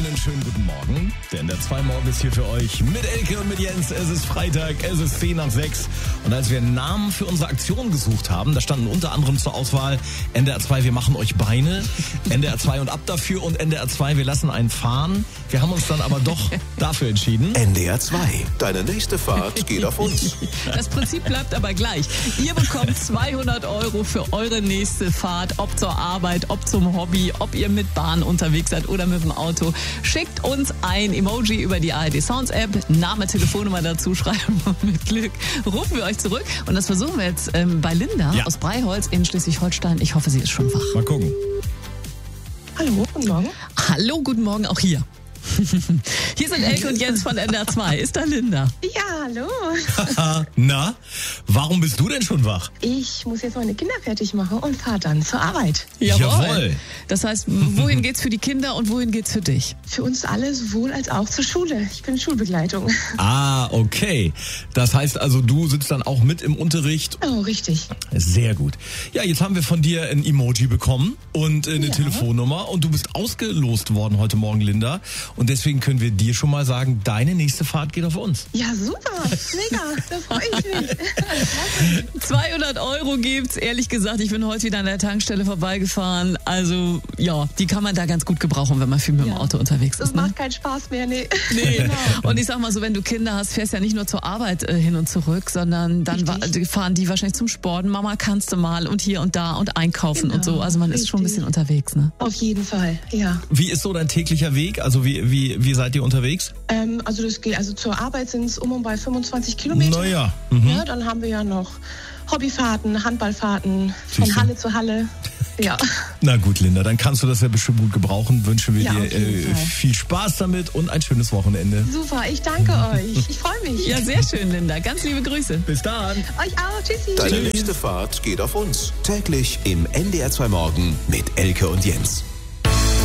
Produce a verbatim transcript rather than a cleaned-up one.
Einen schönen guten Morgen. Der N D R zwei Morgen ist hier für euch mit Elke und mit Jens. Es ist Freitag, es ist zehn nach sechs. Und als wir Namen für unsere Aktion gesucht haben, da standen unter anderem zur Auswahl N D R zwei, wir machen euch Beine, N D R zwei und ab dafür und N D R zwei, wir lassen einen fahren. Wir haben uns dann aber doch dafür entschieden. N D R zwei, deine nächste Fahrt geht auf uns. Das Prinzip bleibt aber gleich. Ihr bekommt zweihundert Euro für eure nächste Fahrt, ob zur Arbeit, ob zum Hobby, ob ihr mit Bahn unterwegs seid oder mit dem Auto. Schickt uns ein Emoji über die A R D Sounds App, Name, Telefonnummer dazu schreiben und mit Glück rufen wir euch zurück. Und das versuchen wir jetzt ähm, bei Linda Ja. aus Breiholz in Schleswig-Holstein. Ich hoffe, sie ist schon wach. Mal gucken. Hallo, guten Morgen. Hallo, guten Morgen auch hier. Hier sind Elke und Jens von N D R zwei. Ist da Linda? Ja, hallo. Na, warum bist du denn schon wach? Ich muss jetzt meine Kinder fertig machen und fahre dann zur Arbeit. Jawohl. Das heißt, wohin geht's für die Kinder und wohin geht's für dich? Für uns alle, sowohl als auch zur Schule. Ich bin Schulbegleitung. Ah, okay. Das heißt also, du sitzt dann auch mit im Unterricht. Oh, richtig. Sehr gut. Ja, jetzt haben wir von dir ein Emoji bekommen und äh, eine Ja. Telefonnummer und du bist ausgelost worden heute Morgen, Linda. Und deswegen können wir dir schon mal sagen, deine nächste Fahrt geht auf uns. Ja, super. Mega. Da freue ich mich. zweihundert Euro gibt's. Ehrlich gesagt, ich bin heute wieder an der Tankstelle vorbeigefahren. Also, ja, die kann man da ganz gut gebrauchen, wenn man viel mit dem Ja. Auto unterwegs Das ist. Ne? macht keinen Spaß mehr, nee. Nee. Genau. Und ich sag mal so, wenn du Kinder hast, fährst ja nicht nur zur Arbeit äh, hin und zurück, sondern dann wa- Richtig. fahren die wahrscheinlich zum Sport. Mama, kannst du mal und hier und da und einkaufen Genau, und so. Also man ist schon ein richtig. bisschen unterwegs, ne? Auf jeden Fall, ja. Wie ist so dein täglicher Weg? Also wie, wie, wie seid ihr unterwegs? Ähm, also das geht, also zur Arbeit sind es um und bei fünfundzwanzig Kilometer. Naja. Mhm. Ja, dann haben wir ja noch Hobbyfahrten, Handballfahrten, von Siehste. Halle zu Halle. Ja. Na gut, Linda, dann kannst du das ja bestimmt gut gebrauchen. Wünschen wir Ja, dir auf jeden äh, Fall. viel Spaß damit und ein schönes Wochenende. Super, ich danke euch. Ich freue mich. Ja, sehr schön, Linda. Ganz liebe Grüße. Bis dann. Euch auch. Tschüssi. Deine nächste Fahrt geht auf uns. Täglich im N D R zwei Morgen mit Elke und Jens.